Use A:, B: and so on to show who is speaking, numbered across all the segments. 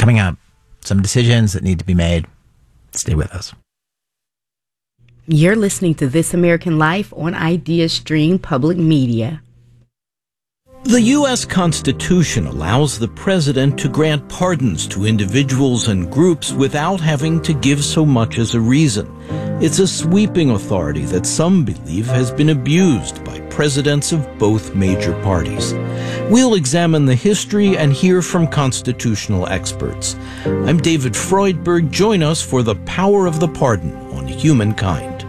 A: Coming up, some decisions that need to be made. Stay with us.
B: You're listening to This American Life on IdeaStream Public Media.
C: The U.S. Constitution allows the president to grant pardons to individuals and groups without having to give so much as a reason. It's a sweeping authority that some believe has been abused by presidents of both major parties. We'll examine the history and hear from constitutional experts. I'm David Freudberg. Join us for The Power of the Pardon on Humankind.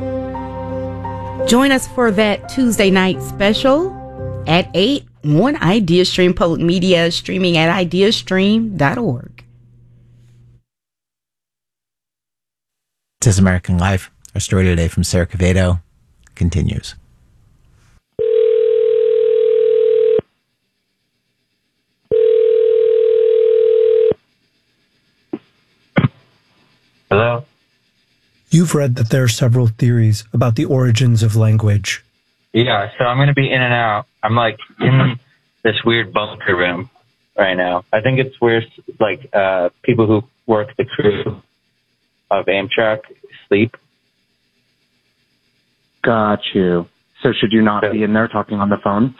B: Join us for that Tuesday night special at 8 on IdeaStream Public Media, streaming at ideastream.org.
A: This American Life. Our story today from Sarah Quevedo continues.
D: Hello?
E: You've read that there are several theories about the origins of language.
D: Yeah, so I'm going to be in and out. I'm like in this weird bunker room right now. I think it's where like people who work the crew of Amtrak sleep.
F: Got you. So should you not be in there talking on the phone?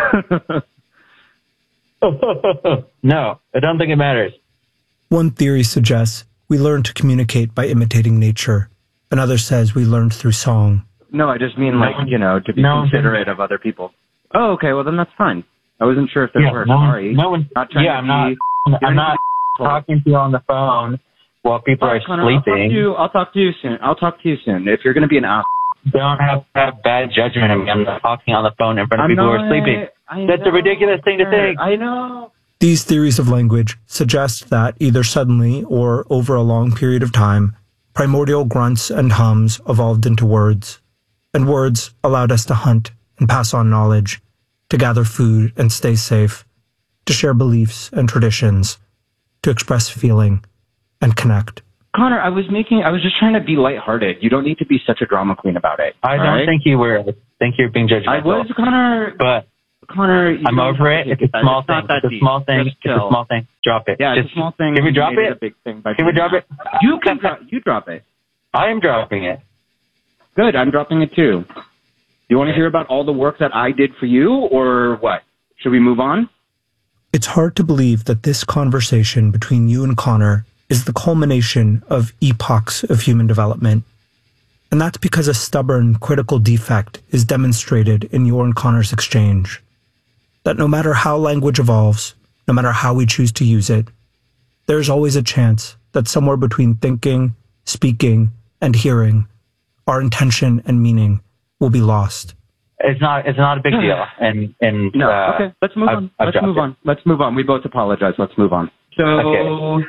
D: No, I don't think it matters.
E: One theory suggests we learn to communicate by imitating nature. Another says we learned through song.
F: No, I just mean like, to be considerate of other people. Oh, okay, well then that's fine. I wasn't sure if there were. Sorry.
D: I'm not talking to you on the phone while people are
F: Connor,
D: sleeping.
F: I'll talk to you soon. If you're going to be an ass.
D: Don't have bad judgment of me. I'm not talking on the phone in front of people who are sleeping. That's a ridiculous thing to think.
F: I know.
E: These theories of language suggest that either suddenly or over a long period of time, primordial grunts and hums evolved into words, and words allowed us to hunt and pass on knowledge, to gather food and stay safe, to share beliefs and traditions, to express feeling and connect.
F: Connor, I was just trying to be lighthearted. You don't need to be such a drama queen about it.
D: I don't think you were. I think you're being judgmental.
F: I was, Connor.
D: But
F: Connor,
D: I'm over it. It's a small thing. It's a small thing. It's a small thing. Drop it.
F: Yeah, it's a small thing.
D: Can we drop it?
F: A big thing
D: Can we drop it?
F: You drop it.
D: I am dropping it.
F: Good. I'm dropping it too. You want to hear about all the work that I did for you, or what? Should we move on?
E: It's hard to believe that this conversation between you and Connor is the culmination of epochs of human development. And that's because a stubborn, critical defect is demonstrated in your and Connor's exchange. That no matter how language evolves, no matter how we choose to use it, there's always a chance that somewhere between thinking, speaking, and hearing, our intention and meaning will be lost.
D: It's not a big deal.
F: Okay, let's move on. Let's move on. We both apologize. Let's move on. So,
D: okay.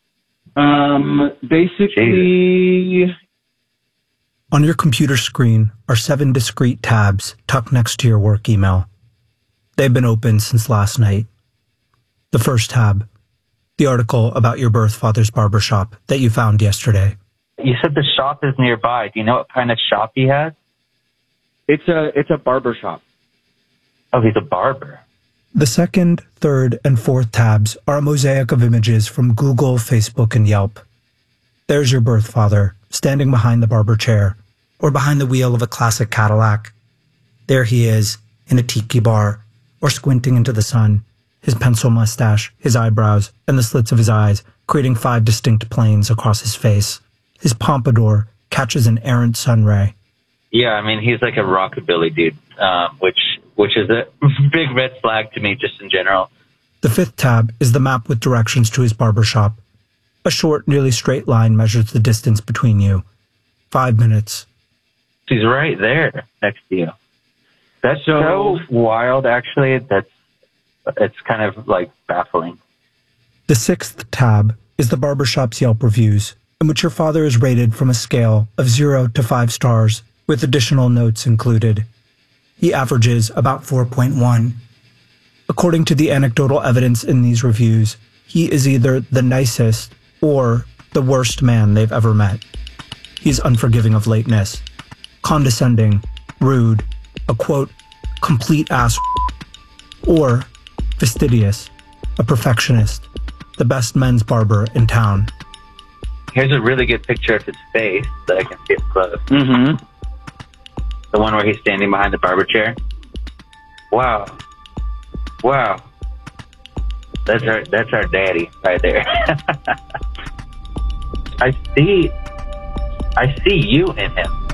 F: Basically...
E: On your computer screen are 7 discrete tabs tucked next to your work email. They've been open since last night. The first tab, the article about your birth father's barbershop that you found yesterday.
D: You said the shop is nearby. Do you know what kind of shop he has?
F: It's a barber shop.
D: Oh, he's a barber.
E: The second, third, and fourth tabs are a mosaic of images from Google, Facebook, and Yelp. There's your birth father, standing behind the barber chair, or behind the wheel of a classic Cadillac. There he is, in a tiki bar, or squinting into the sun, his pencil mustache, his eyebrows, and the slits of his eyes creating 5 distinct planes across his face. His pompadour catches an errant sun ray.
D: Yeah, I mean, he's like a rockabilly dude, which is a big red flag to me just in general.
E: The fifth tab is the map with directions to his barbershop. A short, nearly straight line measures the distance between you. 5 minutes.
D: He's right there next to you. That's so wild, actually. It's kind of like baffling.
E: The sixth tab is the barbershop's Yelp reviews, in which your father is rated from a scale of 0 to 5 stars, with additional notes included. He averages about 4.1. According to the anecdotal evidence in these reviews, he is either the nicest or the worst man they've ever met. He's unforgiving of lateness, condescending, rude, a quote, complete ass, or fastidious, a perfectionist, the best men's barber in town.
D: Here's a really good picture of his face that I can see up close.
F: Mm-hmm.
D: The one where he's standing behind the barber chair. Wow. That's our daddy right there. I see you in him.